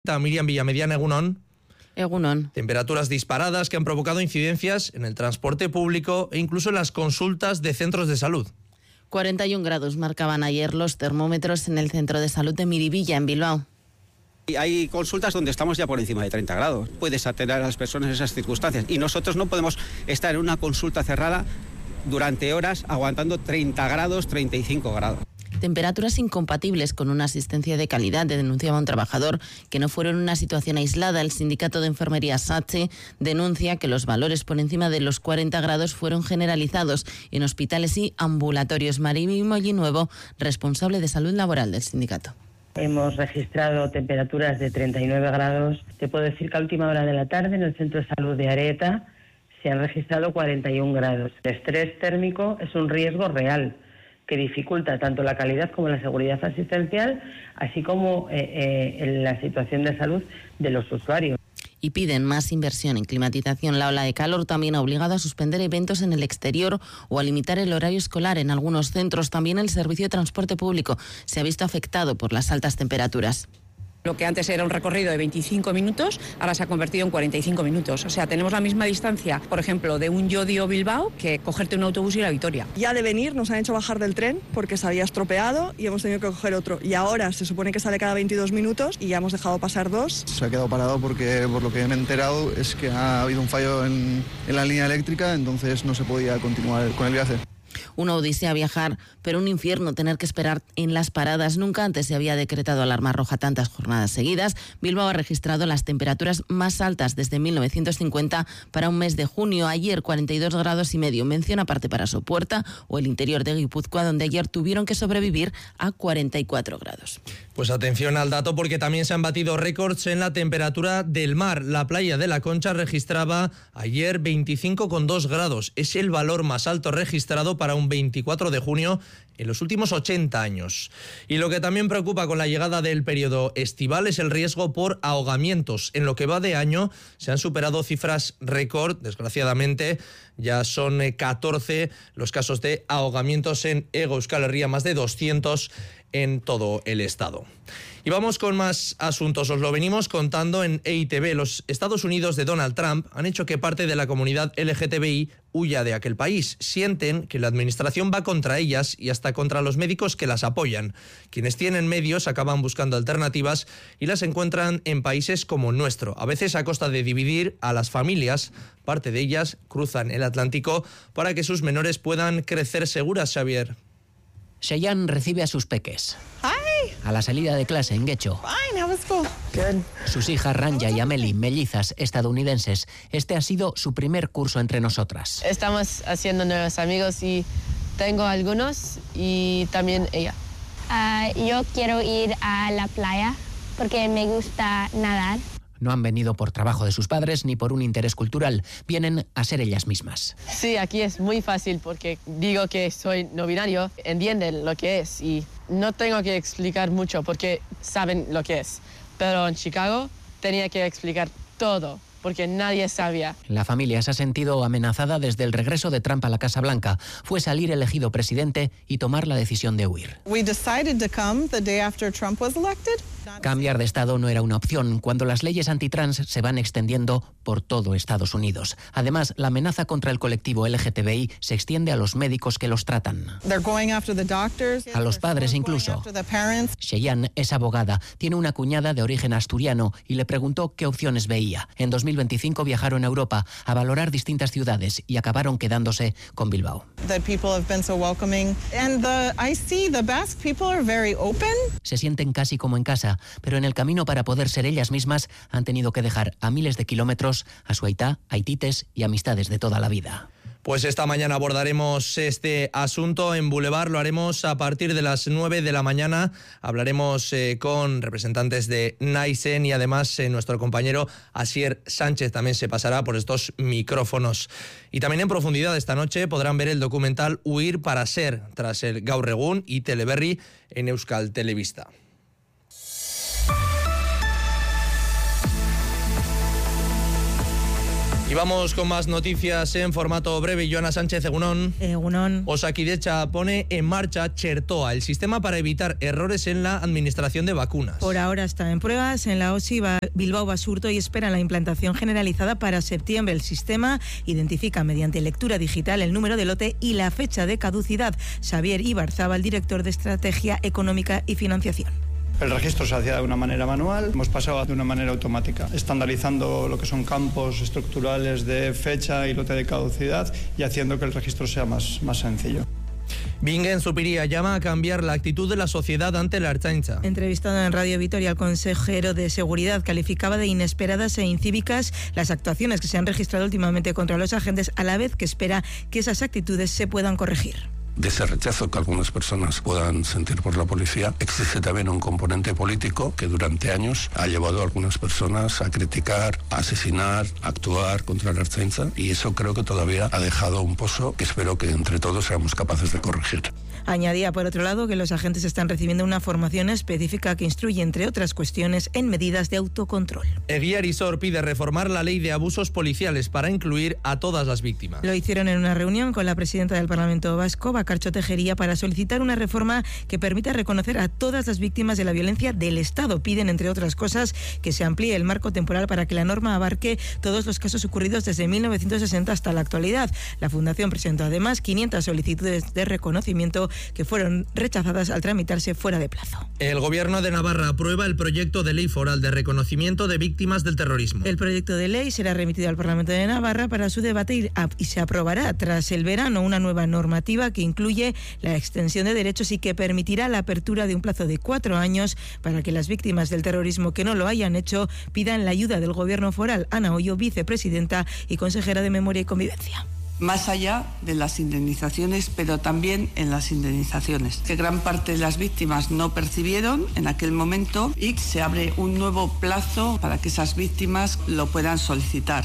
Miriam Villamediana, egunon. Egunon. Temperaturas disparadas que han provocado incidencias en el transporte público e incluso en las consultas de centros de salud. 41 grados marcaban ayer los termómetros en el centro de salud de Miribilla, en Bilbao. Hay consultas donde estamos ya por encima de 30 grados. Puedes atender a las personas en esas circunstancias y nosotros no podemos estar en una consulta cerrada durante horas aguantando 30 grados, 35 grados. Temperaturas incompatibles con una asistencia de calidad, denunciaba un trabajador, que no fueron una situación aislada. El sindicato de enfermería SATSE denuncia que los valores por encima de los 40 grados fueron generalizados en hospitales y ambulatorios. Maribel Mollinuevo, responsable de salud laboral del sindicato. Hemos registrado temperaturas de 39 grados. Te puedo decir que a última hora de la tarde en el centro de salud de Areta se han registrado 41 grados. El estrés térmico es un riesgo real que dificulta tanto la calidad como la seguridad asistencial, así como en la situación de salud de los usuarios. Y piden más inversión en climatización. La ola de calor también ha obligado a suspender eventos en el exterior o a limitar el horario escolar en algunos centros. También el servicio de transporte público se ha visto afectado por las altas temperaturas. Lo que antes era un recorrido de 25 minutos, ahora se ha convertido en 45 minutos. O sea, tenemos la misma distancia, por ejemplo, de un Llodio-Bilbao que cogerte un autobús y ir a Vitoria. Ya de venir nos han hecho bajar del tren porque se había estropeado y hemos tenido que coger otro. Y ahora se supone que sale cada 22 minutos y ya hemos dejado pasar 2. Se ha quedado parado porque, por lo que me he enterado, es que ha habido un fallo en la línea eléctrica, entonces no se podía continuar con el viaje. Una odisea viajar, pero un infierno tener que esperar en las paradas. Nunca antes se había decretado alarma roja tantas jornadas seguidas. Bilbao ha registrado las temperaturas más altas desde 1950 para un mes de junio. Ayer 42 grados y medio. Mención aparte para Sopuerta o el interior de Guipúzcoa, donde ayer tuvieron que sobrevivir a 44 grados. Pues atención al dato, porque también se han batido récords en la temperatura del mar. La playa de La Concha registraba ayer 25,2 grados. Es el valor más alto registrado para un 24 de junio en los últimos 80 años. Y lo que también preocupa con la llegada del periodo estival es el riesgo por ahogamientos. En lo que va de año se han superado cifras récord, desgraciadamente. Ya son 14 los casos de ahogamientos en Hego Euskal Herria, más de 200 en todo el estado. Y vamos con más asuntos. Os lo venimos contando en EITV. Los Estados Unidos de Donald Trump han hecho que parte de la comunidad LGTBI huya de aquel país. Sienten que la administración va contra ellas y hasta contra los médicos que las apoyan. Quienes tienen medios acaban buscando alternativas y las encuentran en países como el nuestro, a veces a costa de dividir a las familias. Parte de ellas cruzan el Atlántico para que sus menores puedan crecer seguras, Xavier. Cheyenne recibe a sus peques. Hi. A la salida de clase en Guecho. Fine, how was school? Good. Sus hijas Ranja y Amelie, mellizas estadounidenses. Este ha sido su primer curso entre nosotras. Estamos haciendo nuevos amigos y tengo algunos y también ella. Yo quiero ir a la playa porque me gusta nadar. No han venido por trabajo de sus padres ni por un interés cultural. Vienen a ser ellas mismas. Sí, aquí es muy fácil porque digo que soy no binario, entienden lo que es y no tengo que explicar mucho porque saben lo que es. Pero en Chicago tenía que explicar todo porque nadie sabía. La familia se ha sentido amenazada desde el regreso de Trump a la Casa Blanca. Fue salir elegido presidente y tomar la decisión de huir. We decided to come the day after Trump was elected. Cambiar de estado no era una opción cuando las leyes antitrans se van extendiendo por todo Estados Unidos. Además, la amenaza contra el colectivo LGTBI se extiende a los médicos que los tratan. They're going after the doctors, a los padres incluso. Cheyenne es abogada, tiene una cuñada de origen asturiano y le preguntó qué opciones veía. En 2025 viajaron a Europa a valorar distintas ciudades y acabaron quedándose con Bilbao. The people have been so welcoming and I see the Basque people are very open. Se sienten casi como en casa, pero en el camino para poder ser ellas mismas han tenido que dejar a miles de kilómetros a su aitá, aitites y amistades de toda la vida. Pues esta mañana abordaremos este asunto en Boulevard, lo haremos a partir de las 9 de la mañana, hablaremos con representantes de Naisen y además nuestro compañero Asier Sánchez también se pasará por estos micrófonos. Y también en profundidad esta noche podrán ver el documental Huir para ser, tras el Gaur Egun y Teleberri en Euskal Telebista. Y vamos con más noticias en formato breve. Joana Sánchez, egunon. Egunon. Osakidetza pone en marcha Txertoa, el sistema para evitar errores en la administración de vacunas. Por ahora está en pruebas en la OSI Bilbao Basurto y esperan la implantación generalizada para septiembre. El sistema identifica mediante lectura digital el número de lote y la fecha de caducidad. Xavier Ibarzábal, director de Estrategia Económica y Financiación. El registro se hacía de una manera manual, hemos pasado de una manera automática, estandarizando lo que son campos estructurales de fecha y lote de caducidad y haciendo que el registro sea más sencillo. Bingen Zupiria llama a cambiar la actitud de la sociedad ante la Ertzaintza. Entrevistado en Radio Vitoria, el consejero de Seguridad calificaba de inesperadas e incívicas las actuaciones que se han registrado últimamente contra los agentes, a la vez que espera que esas actitudes se puedan corregir. De ese rechazo que algunas personas puedan sentir por la policía, existe también un componente político que durante años ha llevado a algunas personas a criticar, a asesinar, a actuar contra la Ertzaintza, y eso creo que todavía ha dejado un pozo que espero que entre todos seamos capaces de corregir. Añadía, por otro lado, que los agentes están recibiendo una formación específica que instruye, entre otras cuestiones, en medidas de autocontrol. Eguiar Isor pide reformar la ley de abusos policiales para incluir a todas las víctimas. Lo hicieron en una reunión con la presidenta del Parlamento Vasco, Bakartxo Tejeria, para solicitar una reforma que permita reconocer a todas las víctimas de la violencia del Estado. Piden, entre otras cosas, que se amplíe el marco temporal para que la norma abarque todos los casos ocurridos desde 1960 hasta la actualidad. La Fundación presentó además 500 solicitudes de reconocimiento que fueron rechazadas al tramitarse fuera de plazo. El Gobierno de Navarra aprueba el proyecto de ley foral de reconocimiento de víctimas del terrorismo. El proyecto de ley será remitido al Parlamento de Navarra para su debate y se aprobará tras el verano una nueva normativa que incluye la extensión de derechos y que permitirá la apertura de un plazo de 4 años para que las víctimas del terrorismo que no lo hayan hecho pidan la ayuda del Gobierno foral. Ana Hoyo, vicepresidenta y consejera de Memoria y Convivencia. Más allá de las indemnizaciones, pero también en las indemnizaciones, que gran parte de las víctimas no percibieron en aquel momento, y se abre un nuevo plazo para que esas víctimas lo puedan solicitar.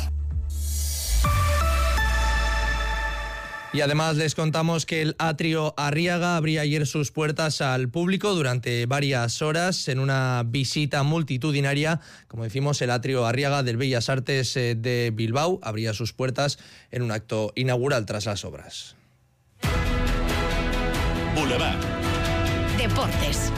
Y además les contamos que el Atrio Arriaga abría ayer sus puertas al público durante varias horas en una visita multitudinaria. Como decimos, el Atrio Arriaga del Bellas Artes de Bilbao abría sus puertas en un acto inaugural tras las obras. Boulevard. Deportes.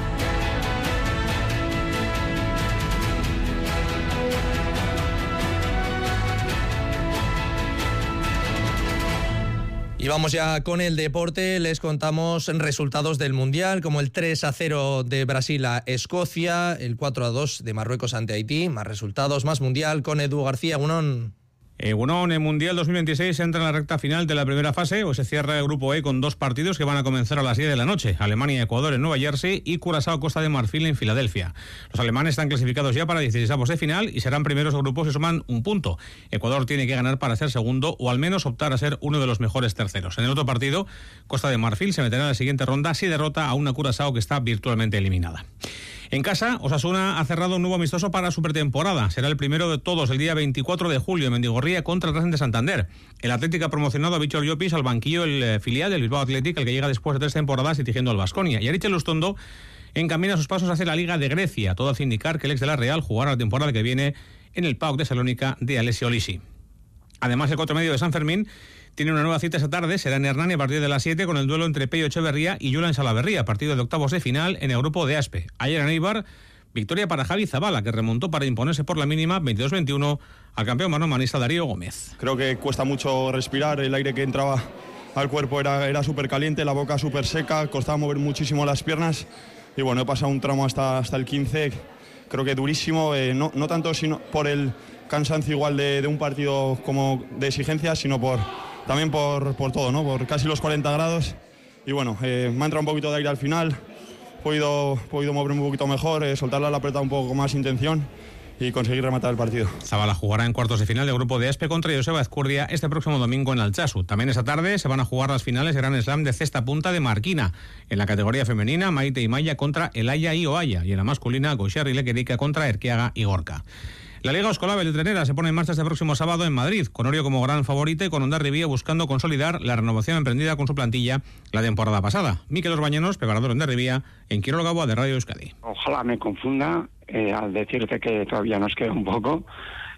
Y vamos ya con el deporte. Les contamos resultados del Mundial, como el 3-0 de Brasil a Escocia, el 4-2 de Marruecos ante Haití. Más resultados, más Mundial con Edu García. Egunon. Egunon, el Mundial 2026 entra en la recta final de la primera fase. Hoy se cierra el grupo E con 2 partidos que van a comenzar a las 10 de la noche. Alemania-Ecuador en Nueva Jersey y Curazao-Costa de Marfil en Filadelfia. Los alemanes están clasificados ya para 16avos de final y serán primeros de grupos y suman 1 punto. Ecuador tiene que ganar para ser segundo o al menos optar a ser uno de los mejores terceros. En el otro partido, Costa de Marfil se meterá en la siguiente ronda si derrota a una Curazao que está virtualmente eliminada. En casa, Osasuna ha cerrado un nuevo amistoso para su pretemporada. Será el primero de todos el día 24 de julio en Mendigorría contra el Racing de Santander. El Atlético ha promocionado a Víctor Llopis al banquillo el filial del Bilbao Athletic, el que llega después de 3 temporadas dirigiendo al Baskonia. Y Aritz Lustondo encamina sus pasos hacia la Liga de Grecia. Todo hace indicar que el ex de la Real jugará la temporada que viene en el PAOK de Salónica de Alessio Lisi. Además, el 4 de San Fermín tiene una nueva cita esta tarde, será en Hernani a partir de las 7 con el duelo entre Pello Echeverría y Julen Salaverría, partido de octavos de final en el grupo de Aspe. Ayer en Eibar, victoria para Javi Zabala, que remontó para imponerse por la mínima 22-21 al campeón manomanista Darío Gómez. Creo que cuesta mucho respirar, el aire que entraba al cuerpo era súper caliente, la boca súper seca, costaba mover muchísimo las piernas y bueno, he pasado un tramo hasta el 15, creo que durísimo, no tanto sino por el cansancio igual de un partido como de exigencia, sino también por todo, ¿no? Por casi los 40 grados y bueno, me ha entrado un poquito de aire al final, he podido moverme un poquito mejor, soltarla la pelota un poco con más intención y conseguir rematar el partido. Zabala jugará en cuartos de final del grupo de Aspe contra Joseba Ezcurdia este próximo domingo en Altsasu. También esta tarde se van a jugar las finales de Gran Slam de cesta punta de Marquina. En la categoría femenina, Maite y Maya contra Elaya y Oaya, y en la masculina, Goixarri Lequerica contra Erquiaga y Gorka. La Liga Oscolabel de Trenera se pone en marcha este próximo sábado en Madrid, con Orio como gran favorita y con Hondarribía buscando consolidar la renovación emprendida con su plantilla la temporada pasada. Miquel Orbañanos, preparador en Hondarribía, en Quiroga Gaboa de Radio Euskadi. Ojalá me confunda al decirte que todavía nos queda un poco,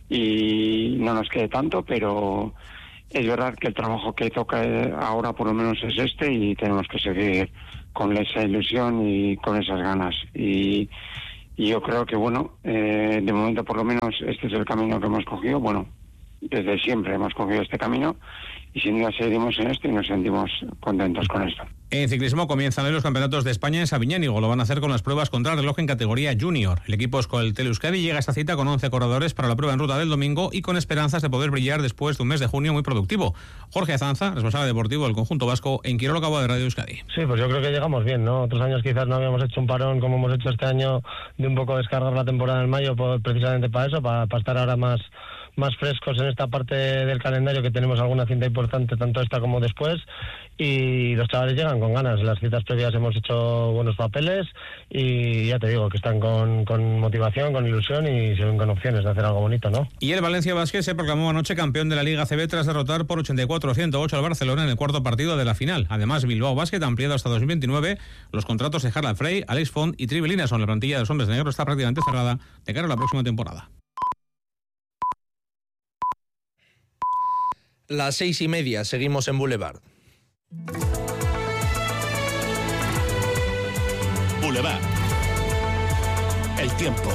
y no nos quede tanto, pero es verdad que el trabajo que toca ahora por lo menos es y tenemos que seguir con esa ilusión y con esas ganas. Y yo creo que, de momento por lo menos este es el camino que hemos cogido. Desde siempre hemos cogido este camino y sin duda seguiremos en esto y nos sentimos contentos con esto. En ciclismo comienzan hoy los campeonatos de España en Sabiñánigo. Lo van a hacer con las pruebas contra el reloj en categoría junior. El equipo Euskaltel Euskadi llega a esta cita con 11 corredores para la prueba en ruta del domingo y con esperanzas de poder brillar después de un mes de junio muy productivo. Jorge Azanza, responsable deportivo del conjunto vasco, en Quirolo Cabo de Radio Euskadi. Sí, pues yo creo que llegamos bien, ¿no? Otros años quizás no habíamos hecho un parón como hemos hecho este año, de un poco descargar la temporada en mayo, precisamente para eso, para estar ahora más frescos en esta parte del calendario, que tenemos alguna cinta importante, tanto esta como después, y los chavales llegan con ganas. En las citas previas hemos hecho buenos papeles y ya te digo que están con motivación, con ilusión y se ven con opciones de hacer algo bonito, ¿no? Y el Valencia Basket se proclamó anoche campeón de la Liga ACB tras derrotar por 84-108 al Barcelona en el cuarto partido de la final. Además, Bilbao Basket ha ampliado hasta 2029 los contratos de Harald Frey, Alex Font y Trivi Lineason. La plantilla de los hombres de negro está prácticamente cerrada de cara a la próxima temporada. 6:30, seguimos en Boulevard. Boulevard. El tiempo.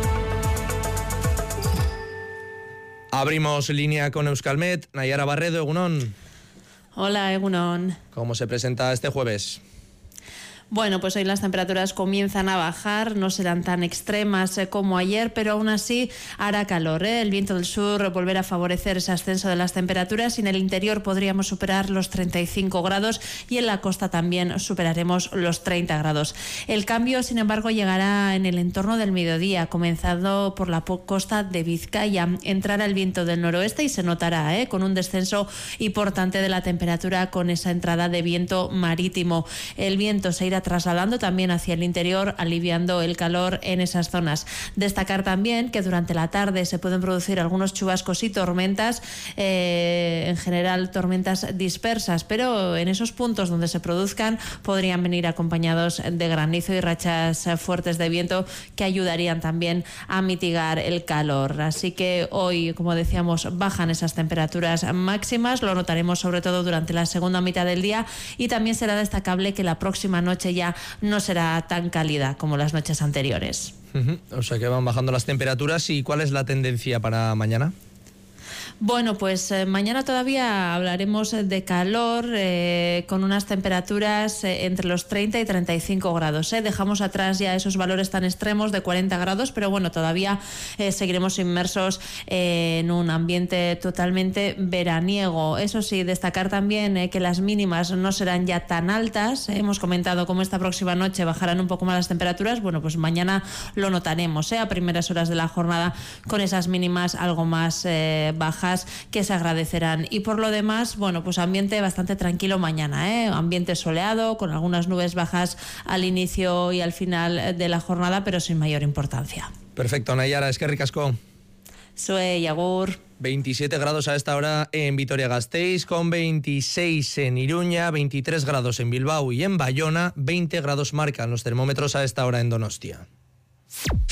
Abrimos línea con Euskalmet. Nayara Barredo, Egunon. Hola, Egunon. ¿Cómo se presenta este jueves? Bueno, pues hoy las temperaturas comienzan a bajar, no serán tan extremas como ayer, pero aún así hará calor, ¿eh? El viento del sur volverá a favorecer ese ascenso de las temperaturas y en el interior podríamos superar los 35 grados y en la costa también superaremos los 30 grados. El cambio, sin embargo, llegará en el entorno del mediodía, comenzando por la costa de Vizcaya. Entrará el viento del noroeste y se notará, con un descenso importante de la temperatura con esa entrada de viento marítimo. El viento se irá trasladando también hacia el interior, aliviando el calor en esas zonas. Destacar también que durante la tarde se pueden producir algunos chubascos y tormentas, en general tormentas dispersas, pero en esos puntos donde se produzcan podrían venir acompañados de granizo y rachas fuertes de viento que ayudarían también a mitigar el calor. Así que hoy, como decíamos, bajan esas temperaturas máximas, lo notaremos sobre todo durante la segunda mitad del día y también será destacable que la próxima noche ya no será tan cálida como las noches anteriores. O sea que van bajando las temperaturas. ¿Y cuál es la tendencia para mañana? Bueno, pues mañana todavía hablaremos de calor, con unas temperaturas entre los 30 y 35 grados. Dejamos atrás ya esos valores tan extremos de 40 grados, pero bueno, todavía seguiremos inmersos en un ambiente totalmente veraniego. Eso sí, destacar también que las mínimas no serán ya tan altas. Hemos comentado cómo esta próxima noche bajarán un poco más las temperaturas. Bueno, pues mañana lo notaremos a primeras horas de la jornada con esas mínimas algo más bajas, que se agradecerán. Y por lo demás, bueno, pues ambiente bastante tranquilo mañana, ambiente soleado, con algunas nubes bajas al inicio y al final de la jornada, pero sin mayor importancia. Perfecto, Nayara, eskerrik asko. Sue, agur. 27 grados a esta hora en Vitoria-Gasteiz, con 26 en Iruña, 23 grados en Bilbao y en Bayona, 20 grados marcan los termómetros a esta hora en Donostia.